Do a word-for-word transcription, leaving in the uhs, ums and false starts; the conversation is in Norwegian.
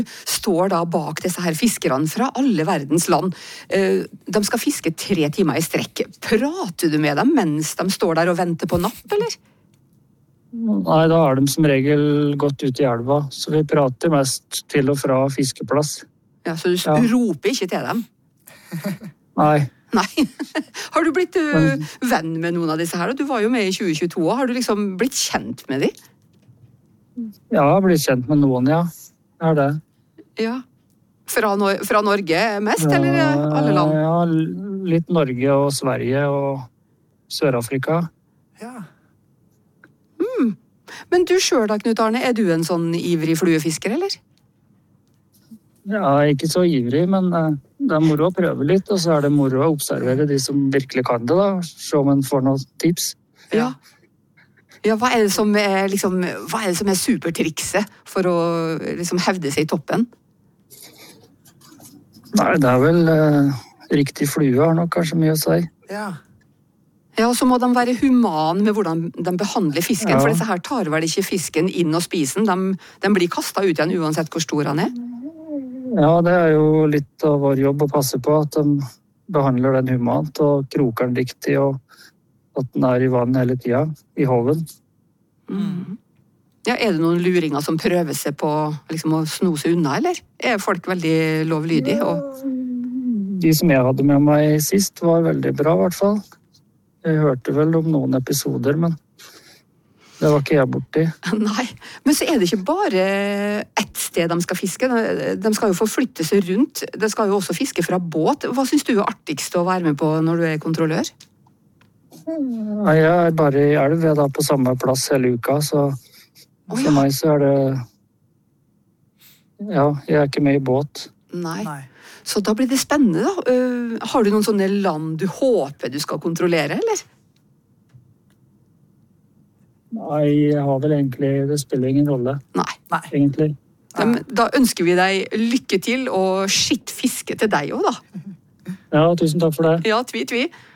står da bak disse her fiskerne fra alle verdens land. De skal fiske tre timer i strekk. Prater du med dem mens de står der og venter på napp, eller? Nei, da har de som regel gått ut i elva, så vi prater mest til og fra fiskeplass. Ja, så du ja. roper ikke til dem? Nei. Nei. Har du blitt uh, venn med noen av disse her? Du var jo med i tjue tjueto, har du liksom blitt kjent med dem? Ja, jeg har blitt kjent med noen, ja. Det er det. Ja. Fra, no- fra Norge mest, ja, eller alle land? Ja, litt Norge og Sverige og Sør-Afrika. Ja. Mm. Men du selv da, Knut Arne, er du en sånn ivrig fluefisker, eller? Ja, ikke så ivrig, men uh, det er moro å prøve litt, og så er det moro å observere de som virkelig kan det, da. Se om en får noen tips. Ja. Ja, hva er det som er, liksom, hva er, det som er supertrikset for å liksom, hevde seg i toppen? Nei, det er vel uh, riktig flue har nok kanskje mye å si. Ja. Ja, og så må de være human med hvordan de behandler fisken, Ja. for disse her tar vel ikke fisken inn og spiser den, de, de blir kastet ut igjen uansett hvor stor han er. Ja, det er jo litt av vår jobb å passe på at de behandler den humant og kroker den riktig, og at den er i vann hele tida, i hoven. Mm. Ja, er det noen luringer som prøver seg på liksom, å sno seg unna, eller? Er folk veldig lovlydige? Og... De som jeg hadde med meg sist var veldig bra, i hvert fall. Jeg hørte vel om noen episoder, men det var ikke jeg borti. Nei, men så er det ikke bare ett sted de skal fiske. De skal jo forflytte seg rundt. De skal jo også fiske fra båt. Hva synes du er artigst å være med på når du er kontrollør? Nei, jeg er bare i elv, jeg er da på samme plass hele uka, så oh, for ja. meg så er det... Ja, jeg er ikke med i båt. Nei. Nei. Så da blir det spennende da. Uh, har du noen sånne land du håper du skal kontrollere, eller? Nei, jeg har vel egentlig... Det spiller ingen rolle. Nei. Nei. Egentlig. Da, da ønsker vi deg lykke til, og skitt fiske til deg også da. Ja, tusen takk for det. Ja, tvi, tvi.